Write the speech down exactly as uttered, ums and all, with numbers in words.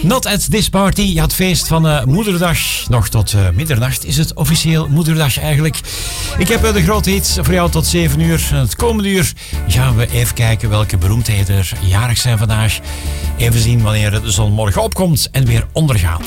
Not at this party. Ja, het feest van uh, Moederdag. Nog tot uh, middernacht is het officieel Moederdag eigenlijk. Ik heb uh, de grote hits voor jou tot zeven uur. En het komende uur gaan we even kijken welke beroemdheden er jarig zijn vandaag. Even zien wanneer de zon morgen opkomt en weer ondergaat.